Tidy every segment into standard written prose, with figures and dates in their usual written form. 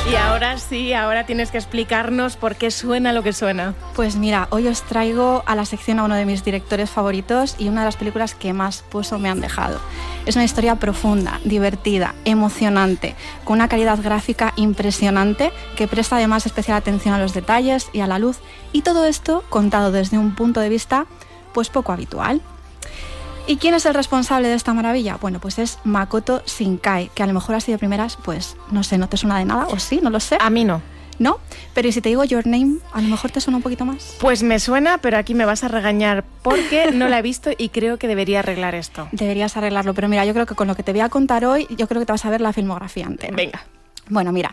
Y ahora sí, ahora tienes que explicarnos por qué suena lo que suena. Pues mira, hoy os traigo a la sección a uno de mis directores favoritos y una de las películas que más pozo me han dejado. Es una historia profunda, divertida, emocionante, con una calidad gráfica impresionante que presta además especial atención a los detalles y a la luz, y todo esto contado desde un punto de vista pues poco habitual. ¿Y quién es el responsable de esta maravilla? Bueno, pues es Makoto Shinkai, que a lo mejor así de primeras, pues no sé, ¿no te suena de nada? ¿O sí? No lo sé. A mí no. ¿No? Pero ¿y si te digo Your Name, a lo mejor te suena un poquito más? Pues me suena, pero aquí me vas a regañar porque no la he visto y creo que debería arreglar esto. Deberías arreglarlo, pero mira, yo creo que con lo que te voy a contar hoy, yo creo que te vas a ver la filmografía entera. Venga. Bueno, mira,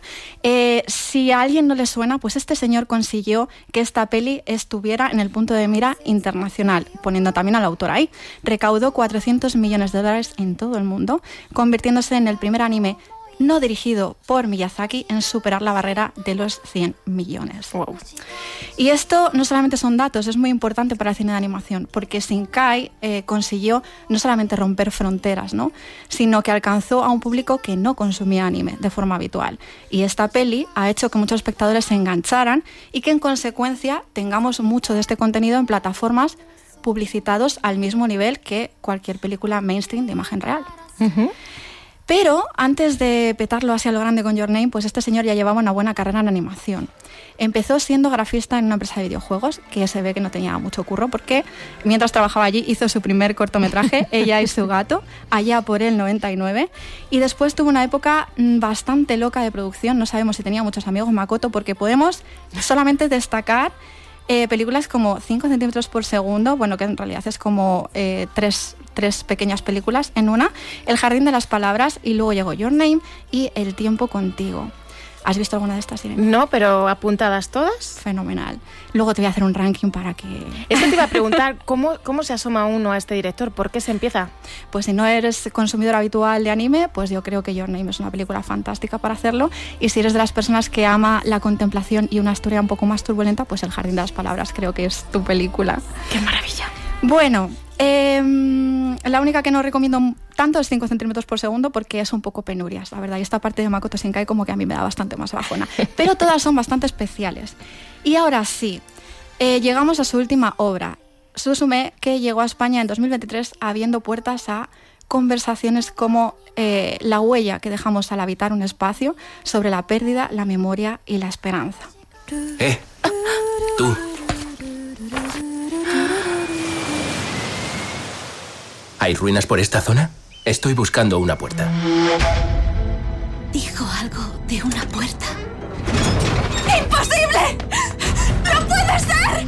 si a alguien no le suena, pues este señor consiguió que esta peli estuviera en el punto de mira internacional, poniendo también al autor ahí. Recaudó $400 millones en todo el mundo, convirtiéndose en el primer anime no dirigido por Miyazaki en superar la barrera de los 100 millones. Wow. Y esto no solamente son datos, es muy importante para el cine de animación, porque Shinkai consiguió no solamente romper fronteras, ¿no?, sino que alcanzó a un público que no consumía anime de forma habitual. Y esta peli ha hecho que muchos espectadores se engancharan y que en consecuencia tengamos mucho de este contenido en plataformas publicitados al mismo nivel que cualquier película mainstream de imagen real. Uh-huh. Pero antes de petarlo hacia lo grande con Your Name, pues este señor ya llevaba una buena carrera en animación. Empezó siendo grafista en una empresa de videojuegos, que se ve que no tenía mucho curro, porque mientras trabajaba allí hizo su primer cortometraje, Ella y su gato, allá por el 99, y después tuvo una época bastante loca de producción. No sabemos si tenía muchos amigos Makoto, porque podemos solamente destacar películas como 5 centímetros por segundo, bueno, que en realidad es como tres pequeñas películas en una, El jardín de las palabras, y luego llegó Your Name y El tiempo contigo. ¿Has visto alguna de estas, Irene? No, pero apuntadas todas. Fenomenal. Luego te voy a hacer un ranking para que... Es que te iba a preguntar, ¿cómo se asoma uno a este director? ¿Por qué se empieza? Pues si no eres consumidor habitual de anime, pues yo creo que Your Name es una película fantástica para hacerlo. Y si eres de las personas que ama la contemplación y una historia un poco más turbulenta, pues El jardín de las palabras creo que es tu película. ¡Qué maravilla! Bueno, la única que no recomiendo tanto es 5 centímetros por segundo porque es un poco penurias, la verdad. Y esta parte de Makoto Shinkai como que a mí me da bastante más bajona. Pero todas son bastante especiales. Y ahora sí, llegamos a su última obra, Suzume, que llegó a España en 2023 abriendo puertas a conversaciones como la huella que dejamos al habitar un espacio sobre la pérdida, la memoria y la esperanza. Tú. ¿Hay ruinas por esta zona? Estoy buscando una puerta. Dijo algo de una puerta. ¡Imposible! ¡No puede ser!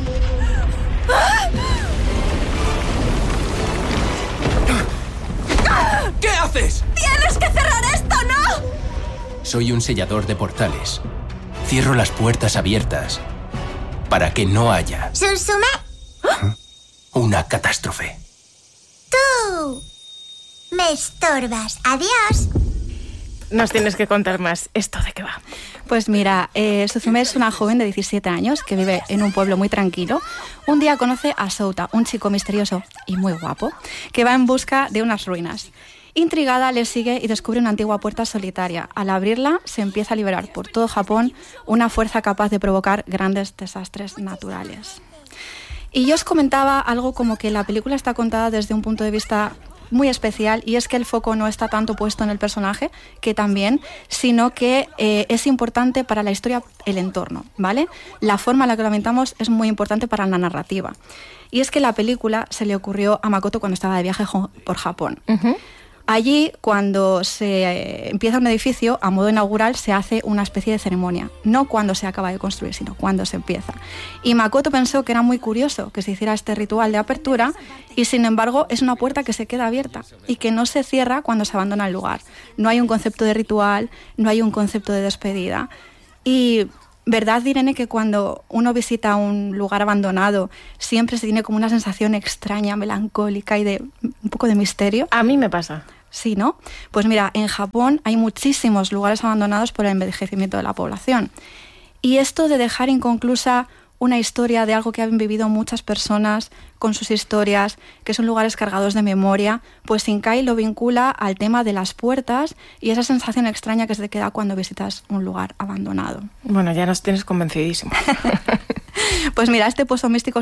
¿Qué haces? ¡Tienes que cerrar esto, no! Soy un sellador de portales. Cierro las puertas abiertas para que no haya... ¿Suzume? una catástrofe. ¡Tú! Me estorbas. ¡Adiós! Nos tienes que contar más. ¿Esto de qué va? Pues mira, Suzume es una joven de 17 años que vive en un pueblo muy tranquilo. Un día conoce a Souta, un chico misterioso y muy guapo, que va en busca de unas ruinas. Intrigada, le sigue y descubre una antigua puerta solitaria. Al abrirla, se empieza a liberar por todo Japón una fuerza capaz de provocar grandes desastres naturales. Y yo os comentaba algo como que la película está contada desde un punto de vista muy especial, y es que el foco no está tanto puesto en el personaje, que también, sino que es importante para la historia el entorno, ¿vale? La forma en la que lo ambientamos es muy importante para la narrativa. Y es que la película se le ocurrió a Makoto cuando estaba de viaje por Japón. Uh-huh. Allí, cuando se empieza un edificio, a modo inaugural, se hace una especie de ceremonia. No cuando se acaba de construir, sino cuando se empieza. Y Makoto pensó que era muy curioso que se hiciera este ritual de apertura, y sin embargo es una puerta que se queda abierta y que no se cierra cuando se abandona el lugar. No hay un concepto de ritual, no hay un concepto de despedida. Y... ¿verdad, Irene, que cuando uno visita un lugar abandonado siempre se tiene como una sensación extraña, melancólica y de un poco de misterio? A mí me pasa. Sí, ¿no? Pues mira, en Japón hay muchísimos lugares abandonados por el envejecimiento de la población. Y esto de dejar inconclusa una historia de algo que han vivido muchas personas con sus historias, que son lugares cargados de memoria, pues Sinkai lo vincula al tema de las puertas y esa sensación extraña que se te queda cuando visitas un lugar abandonado. Bueno, ya nos tienes convencidísimo. Pues mira, este pozo místico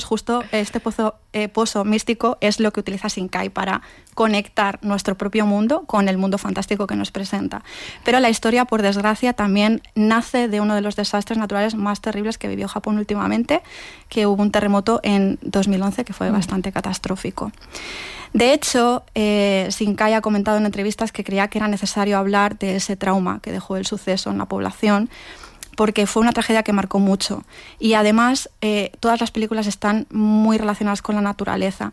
pozo místico es lo que utiliza Sinkai para conectar nuestro propio mundo con el mundo fantástico que nos presenta. Pero la historia, por desgracia, también nace de uno de los desastres naturales más terribles que vivió Japón últimamente, que hubo un terremoto en 2011 que fue bastante catastrófico. De hecho, Sinkai ha comentado en entrevistas que creía que era necesario hablar de ese trauma que dejó el suceso en la población, porque fue una tragedia que marcó mucho. Y además, todas las películas están muy relacionadas con la naturaleza.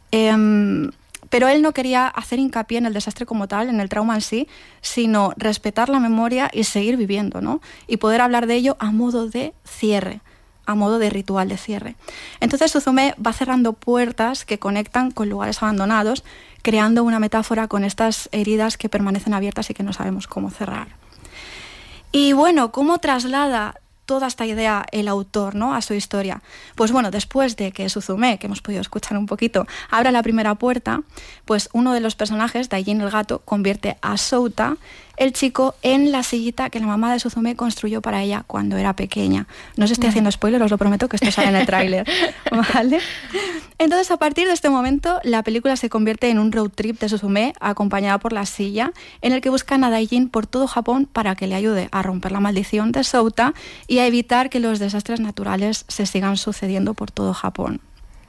Pero él no quería hacer hincapié en el desastre como tal, en el trauma en sí, sino respetar la memoria y seguir viviendo, ¿no? Y poder hablar de ello a modo de cierre, a modo de ritual de cierre. Entonces Suzume va cerrando puertas que conectan con lugares abandonados, creando una metáfora con estas heridas que permanecen abiertas y que no sabemos cómo cerrar. Y bueno, ¿cómo traslada toda esta idea el autor, ¿no?, a su historia? Pues bueno, después de que Suzume, que hemos podido escuchar un poquito, abra la primera puerta, pues uno de los personajes, Daijin el gato, convierte a Souta, el chico, en la sillita que la mamá de Suzume construyó para ella cuando era pequeña. No os estoy haciendo spoiler, os lo prometo que esto sale en el tráiler, ¿vale? Entonces, a partir de este momento, la película se convierte en un road trip de Suzume, acompañada por la silla, en el que buscan a Daijin por todo Japón para que le ayude a romper la maldición de Souta y a evitar que los desastres naturales se sigan sucediendo por todo Japón.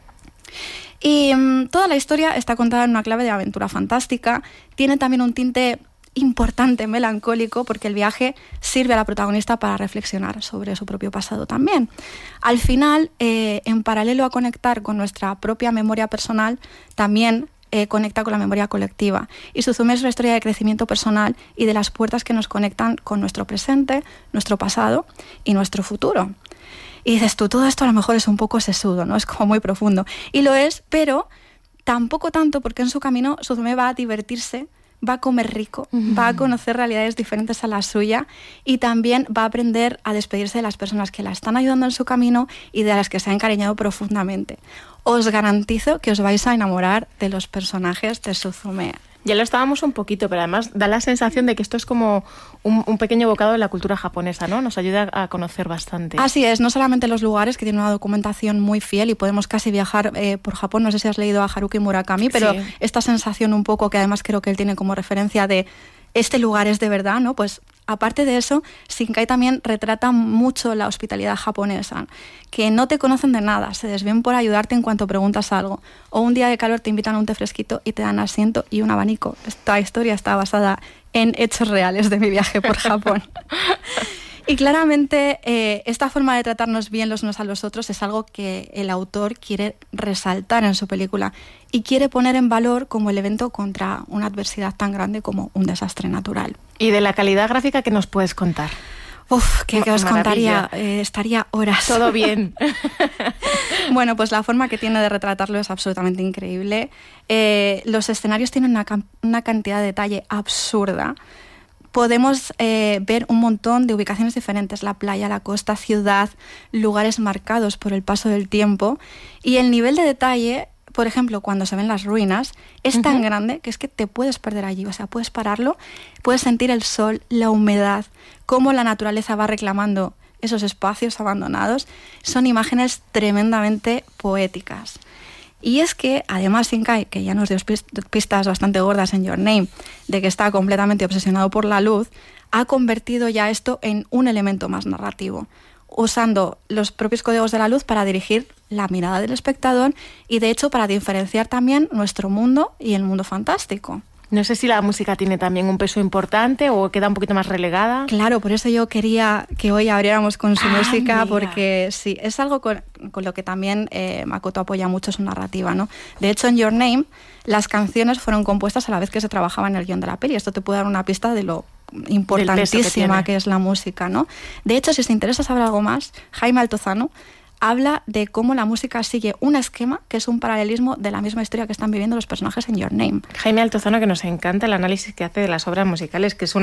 Y toda la historia está contada en una clave de aventura fantástica. Tiene también un tinte importante, melancólico, porque el viaje sirve a la protagonista para reflexionar sobre su propio pasado también. Al final, en paralelo a conectar con nuestra propia memoria personal, también conecta con la memoria colectiva. Y Suzume es una historia de crecimiento personal y de las puertas que nos conectan con nuestro presente, nuestro pasado y nuestro futuro. Y dices tú, todo esto a lo mejor es un poco sesudo, ¿no? Es como muy profundo. Y lo es, pero tampoco tanto, porque en su camino Suzume va a divertirse, va a comer rico, va a conocer realidades diferentes a la suya y también va a aprender a despedirse de las personas que la están ayudando en su camino y de las que se ha encariñado profundamente. Os garantizo que os vais a enamorar de los personajes de Suzume. Ya lo estábamos un poquito, pero además da la sensación de que esto es como un pequeño bocado de la cultura japonesa, ¿no? Nos ayuda a conocer bastante. Así es, no solamente los lugares, que tienen una documentación muy fiel y podemos casi viajar por Japón. No sé si has leído a Haruki Murakami, pero sí, esta sensación un poco que además creo que él tiene como referencia de este lugar es de verdad, ¿no? Pues aparte de eso, Sinkai también retrata mucho la hospitalidad japonesa, que no te conocen de nada, se desvían por ayudarte en cuanto preguntas algo. O un día de calor te invitan a un té fresquito y te dan asiento y un abanico. Esta historia está basada en hechos reales de mi viaje por Japón. Y claramente esta forma de tratarnos bien los unos a los otros es algo que el autor quiere resaltar en su película y quiere poner en valor como el evento contra una adversidad tan grande como un desastre natural. ¿Y de la calidad gráfica qué nos puedes contar? Uf, ¿qué os contaría? Estaría horas. Todo bien. Bueno, pues la forma que tiene de retratarlo es absolutamente increíble. Los escenarios tienen una cantidad de detalle absurda. Podemos ver un montón de ubicaciones diferentes, la playa, la costa, ciudad, lugares marcados por el paso del tiempo. Y el nivel de detalle, por ejemplo, cuando se ven las ruinas, es tan grande que es que te puedes perder allí. O sea, puedes pararlo, puedes sentir el sol, la humedad, cómo la naturaleza va reclamando esos espacios abandonados. Son imágenes tremendamente poéticas. Y es que, además, Sinkai, que ya nos dio pistas bastante gordas en Your Name, de que está completamente obsesionado por la luz, ha convertido ya esto en un elemento más narrativo, usando los propios códigos de la luz para dirigir la mirada del espectador y, de hecho, para diferenciar también nuestro mundo y el mundo fantástico. No sé si la música tiene también un peso importante o queda un poquito más relegada. Claro, por eso yo quería que hoy abriéramos con su música, mira, porque sí, es algo con lo que también Makoto apoya mucho su narrativa, ¿no? De hecho, en Your Name, las canciones fueron compuestas a la vez que se trabajaba en el guión de la peli. Esto te puede dar una pista de lo importantísima que es la música, ¿no? De hecho, si os interesa saber algo más, Jaime Altozano habla de cómo la música sigue un esquema que es un paralelismo de la misma historia que están viviendo los personajes en Your Name. Jaime Altozano, que nos encanta el análisis que hace de las obras musicales, que es